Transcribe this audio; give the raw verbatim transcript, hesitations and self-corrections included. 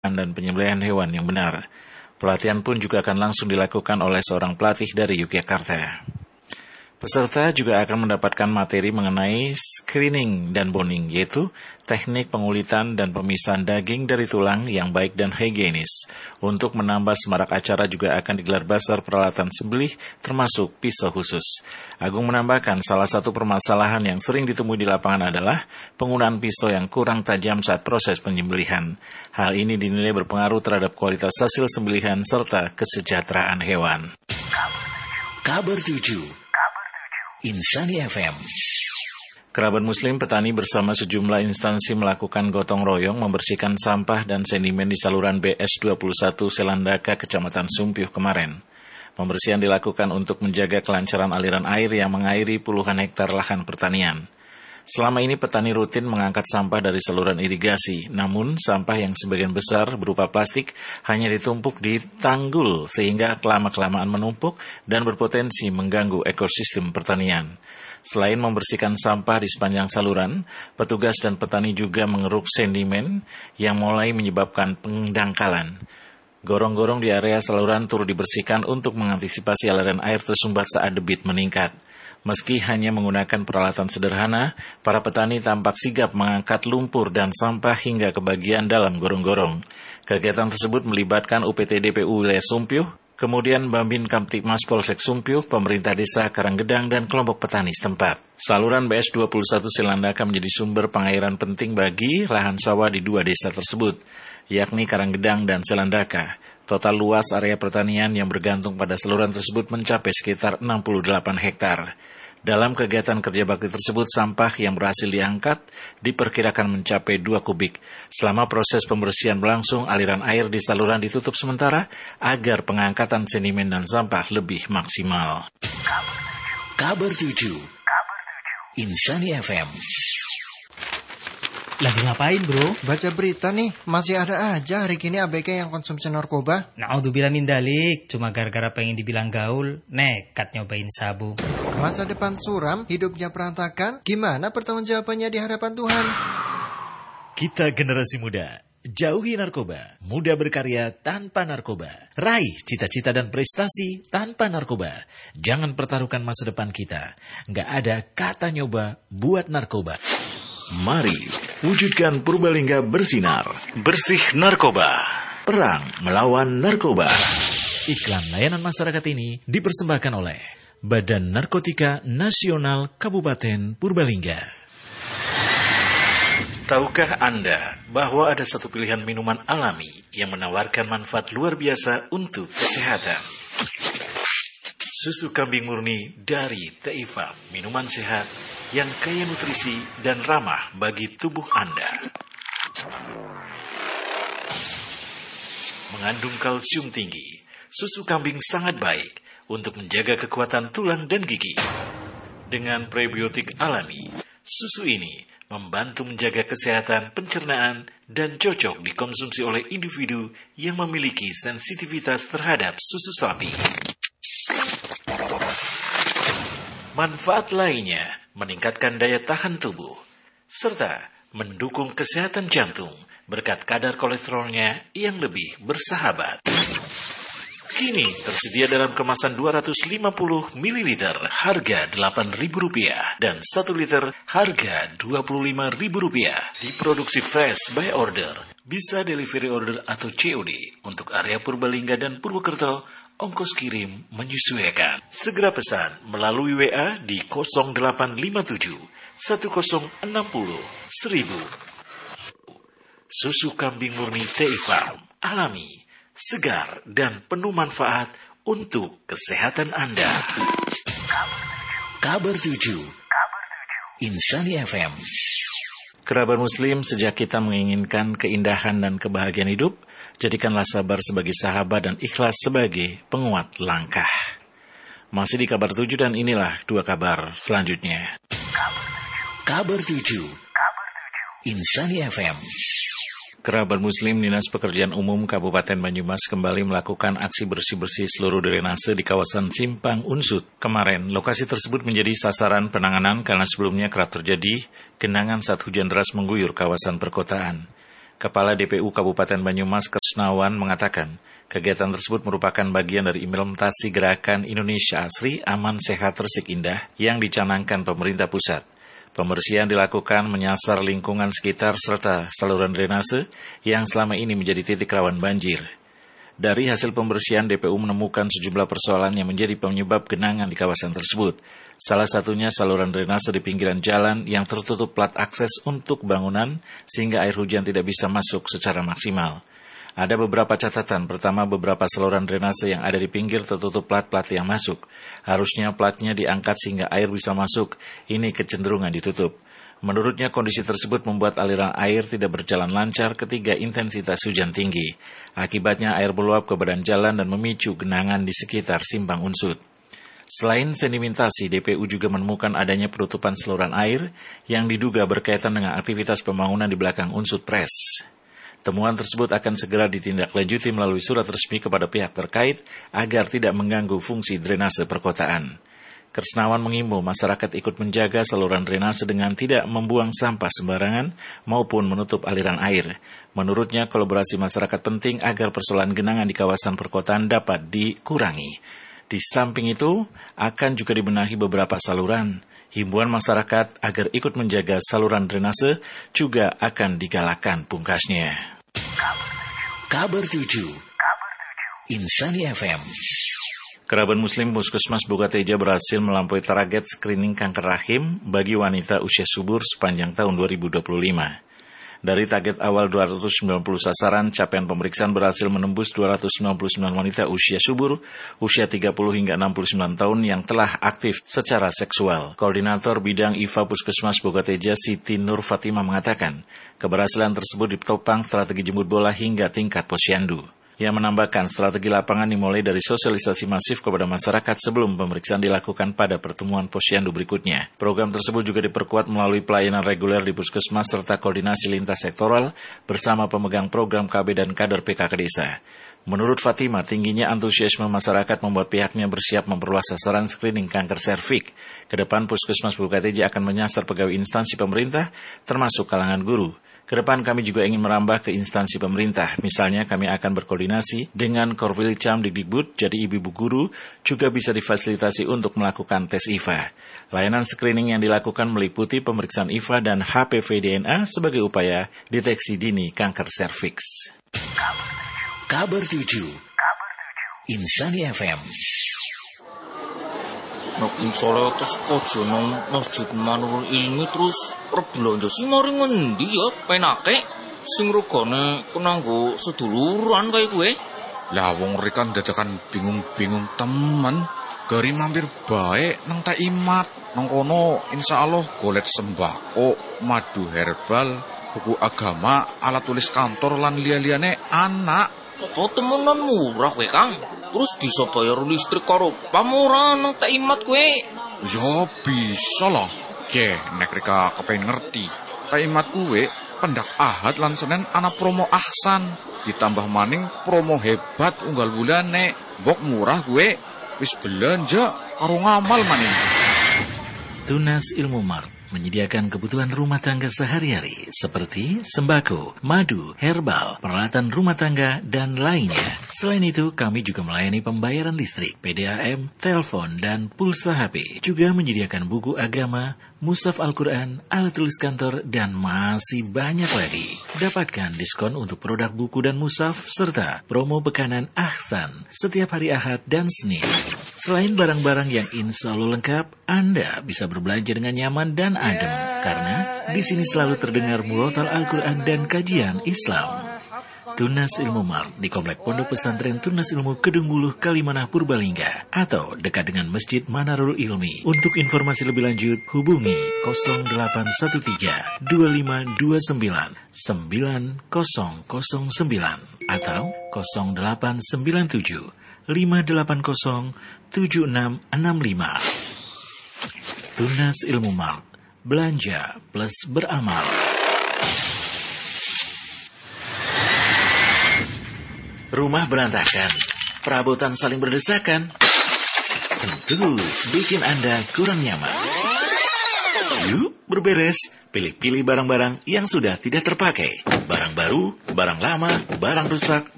dan penyembelihan hewan yang benar. Pelatihan pun juga akan langsung dilakukan oleh seorang pelatih dari Yogyakarta. Peserta juga akan mendapatkan materi mengenai screening dan boning, yaitu teknik pengulitan dan pemisahan daging dari tulang yang baik dan higienis. Untuk menambah semarak acara juga akan digelar bazar peralatan sembelih termasuk pisau khusus. Agung menambahkan salah satu permasalahan yang sering ditemui di lapangan adalah penggunaan pisau yang kurang tajam saat proses penyembelihan. Hal ini dinilai berpengaruh terhadap kualitas hasil sembelihan serta kesejahteraan hewan. Kabar tujuh Insani F M. Kerabat Muslim petani bersama sejumlah instansi melakukan gotong royong membersihkan sampah dan sedimen di saluran B S dua puluh satu Selandaka, Kecamatan Sumpyuh kemarin. Pembersihan dilakukan untuk menjaga kelancaran aliran air yang mengairi puluhan hektar lahan pertanian. Selama ini petani rutin mengangkat sampah dari saluran irigasi, namun sampah yang sebagian besar berupa plastik hanya ditumpuk di tanggul sehingga kelama-kelamaan menumpuk dan berpotensi mengganggu ekosistem pertanian. Selain membersihkan sampah di sepanjang saluran, petugas dan petani juga mengeruk sedimen yang mulai menyebabkan pendangkalan. Gorong-gorong di area saluran turut dibersihkan untuk mengantisipasi aliran air tersumbat saat debit meningkat. Meski hanya menggunakan peralatan sederhana, para petani tampak sigap mengangkat lumpur dan sampah hingga ke bagian dalam gorong-gorong. Kegiatan tersebut melibatkan U P T D P U wilayah Sumpyuh, kemudian Bambin Kamtipmas Polsek Sumpyuh, pemerintah desa Karanggedang, dan kelompok petani setempat. Saluran B S dua puluh satu Selandaka menjadi sumber pengairan penting bagi lahan sawah di dua desa tersebut, yakni Karanggedang dan Selandaka. Total luas area pertanian yang bergantung pada saluran tersebut mencapai sekitar enam puluh delapan hektar. Dalam kegiatan kerja bakti tersebut, sampah yang berhasil diangkat diperkirakan mencapai dua kubik. Selama proses pembersihan berlangsung, aliran air di saluran ditutup sementara agar pengangkatan sedimen dan sampah lebih maksimal. Kabar tujuh Insani F M. Lagi ngapain bro? Baca berita nih, masih ada aja hari gini A B G yang konsumsi narkoba. Naudzubillah min dalik, cuma gara-gara pengen dibilang gaul, nekat nyobain sabu. Masa depan suram, hidupnya berantakan, gimana pertanggungjawabannya di hadapan Tuhan? Kita generasi muda, jauhi narkoba, muda berkarya tanpa narkoba, raih cita-cita dan prestasi tanpa narkoba. Jangan pertaruhkan masa depan kita, nggak ada kata nyoba buat narkoba. Mari wujudkan Purbalingga bersinar, bersih narkoba, perang melawan narkoba. Iklan layanan masyarakat ini dipersembahkan oleh Badan Narkotika Nasional Kabupaten Purbalingga. Tahukah Anda bahwa ada satu pilihan minuman alami yang menawarkan manfaat luar biasa untuk kesehatan? Susu kambing murni dari T I F A M, minuman sehat yang kaya nutrisi dan ramah bagi tubuh Anda. Mengandung kalsium tinggi, susu kambing sangat baik untuk menjaga kekuatan tulang dan gigi. Dengan prebiotik alami, susu ini membantu menjaga kesehatan pencernaan dan cocok dikonsumsi oleh individu yang memiliki sensitivitas terhadap susu sapi. Manfaat lainnya meningkatkan daya tahan tubuh, serta mendukung kesehatan jantung berkat kadar kolesterolnya yang lebih bersahabat. Kini tersedia dalam kemasan dua ratus lima puluh mililiter harga delapan ribu rupiah dan satu liter harga dua puluh lima ribu rupiah. Diproduksi fresh by order, bisa delivery order atau C O D untuk area Purbalingga dan Purwokerto. Ongkos kirim menyesuaikan. Segera pesan melalui W A di nol delapan lima tujuh satu nol enam nol seribu. Susu kambing murni T I F A M, alami, segar, dan penuh manfaat untuk kesehatan Anda. Kabar tujuh Insani F M. Kerabat Muslim, sejak kita menginginkan keindahan dan kebahagiaan hidup, jadikanlah sabar sebagai sahabat dan ikhlas sebagai penguat langkah. Masih di kabar tujuh dan inilah dua kabar selanjutnya. Kabar tujuh Insani F M. Kerabat Muslim, Dinas Pekerjaan Umum Kabupaten Banyumas kembali melakukan aksi bersih-bersih seluruh drainase di kawasan Simpang Unsut. Kemarin, lokasi tersebut menjadi sasaran penanganan karena sebelumnya kerap terjadi genangan saat hujan deras mengguyur kawasan perkotaan. Kepala D P U Kabupaten Banyumas Kresnawan mengatakan, kegiatan tersebut merupakan bagian dari implementasi gerakan Indonesia Asri Aman Sehat Resik Indah yang dicanangkan pemerintah pusat. Pembersihan dilakukan menyasar lingkungan sekitar serta saluran drainase yang selama ini menjadi titik rawan banjir. Dari hasil pembersihan, D P U menemukan sejumlah persoalan yang menjadi penyebab genangan di kawasan tersebut. Salah satunya saluran drainase di pinggiran jalan yang tertutup plat akses untuk bangunan sehingga air hujan tidak bisa masuk secara maksimal. Ada beberapa catatan. Pertama, beberapa saluran drainase yang ada di pinggir tertutup plat-plat yang masuk. Harusnya platnya diangkat sehingga air bisa masuk. Ini kecenderungan ditutup. Menurutnya kondisi tersebut membuat aliran air tidak berjalan lancar ketika intensitas hujan tinggi. Akibatnya air meluap ke badan jalan dan memicu genangan di sekitar simpang Unsut. Selain sedimentasi, D P U juga menemukan adanya penutupan saluran air yang diduga berkaitan dengan aktivitas pembangunan di belakang Unsut Press. Temuan tersebut akan segera ditindaklanjuti melalui surat resmi kepada pihak terkait agar tidak mengganggu fungsi drainase perkotaan. Kresnawan mengimbau masyarakat ikut menjaga saluran drainase dengan tidak membuang sampah sembarangan maupun menutup aliran air. Menurutnya, kolaborasi masyarakat penting agar persoalan genangan di kawasan perkotaan dapat dikurangi. Di samping itu, akan juga dibenahi beberapa saluran. Himbauan masyarakat agar ikut menjaga saluran drainase juga akan digalakan pungkasnya. Kabar tujuh Insani F M. Kerabat Muslim Puskesmas Bogateja berhasil melampaui target screening kanker rahim bagi wanita usia subur sepanjang tahun dua ribu dua puluh lima. Dari target awal dua ratus sembilan puluh sasaran, capaian pemeriksaan berhasil menembus dua ratus sembilan puluh sembilan wanita usia subur, usia tiga puluh hingga enam puluh sembilan tahun yang telah aktif secara seksual. Koordinator Bidang I F A Puskesmas Bogateja Siti Nur Fatimah mengatakan, keberhasilan tersebut ditopang strategi jemput bola hingga tingkat posyandu. Yang menambahkan strategi lapangan dimulai dari sosialisasi masif kepada masyarakat sebelum pemeriksaan dilakukan pada pertemuan posyandu berikutnya. Program tersebut juga diperkuat melalui pelayanan reguler di puskesmas serta koordinasi lintas sektoral bersama pemegang program K B dan kader P K K desa. Menurut Fatimah, tingginya antusiasme masyarakat membuat pihaknya bersiap memperluas sasaran screening kanker serviks. Kedepan Puskesmas Bogateja akan menyasar pegawai instansi pemerintah termasuk kalangan guru. Kedepan kami juga ingin merambah ke instansi pemerintah. Misalnya kami akan berkoordinasi dengan Korwilcam Dikdikbud, jadi ibu-ibu guru juga bisa difasilitasi untuk melakukan tes I F A. Layanan screening yang dilakukan meliputi pemeriksaan I F A dan H P V D N A sebagai upaya deteksi dini kanker serviks. Kabar tujuh Insani F M. Nek sore terus kojo nang Masjid Manurul Ilmi terus rebelanja sing mari ngendi ya penake sing regane kenanggo seduluran kaya kowe. Lah wong rekan dadakan bingung-bingung temen, gari mampir bae nang Tak Imat. Nang kono insyaallah golet sembako, madu herbal, buku agama, alat tulis kantor lan liya-liyane anak. Apa temenan murah kowe, Kang? Terus bisa bayar listrik karo pamurah nang Tak Imat kowe? Ya bisa lah. Ke nek reka kepengen ngerti. Tak Imat kowe pendak Ahad lan Senin ana promo ahsan. Ditambah maning promo hebat unggal bulane. Bok murah kowe. Wis belanja karo ngamal maning. Tunas Ilmu Mart menyediakan kebutuhan rumah tangga sehari-hari seperti sembako, madu, herbal, peralatan rumah tangga, dan lainnya. Selain itu, kami juga melayani pembayaran listrik, P D A M, telepon, dan pulsa H P. Juga menyediakan buku agama, mushaf Al-Quran, alat tulis kantor, dan masih banyak lagi. Dapatkan diskon untuk produk buku dan mushaf, serta promo bekanan Ahsan setiap hari Ahad dan Senin. Selain barang-barang yang insya Allah lengkap, Anda bisa berbelanja dengan nyaman dan adem, karena di sini selalu terdengar murotal Al-Quran dan kajian Islam. Tunas Ilmu Mart di Komplek Pondok Pesantren Tunas Ilmu Kedung Buluh, Kalimanah, Purbalingga, atau dekat dengan Masjid Manarul Ilmi. Untuk informasi lebih lanjut, hubungi nol delapan satu tiga dua lima dua sembilan sembilan nol nol sembilan atau nol delapan sembilan tujuh lima delapan nol tujuh enam enam lima. Tunas Ilmu Mart, belanja plus beramal. Rumah berantakan, perabotan saling berdesakan, tentu bikin Anda kurang nyaman. Yuk, Berberes, pilih-pilih barang-barang yang sudah tidak terpakai. Barang baru, barang lama, barang rusak,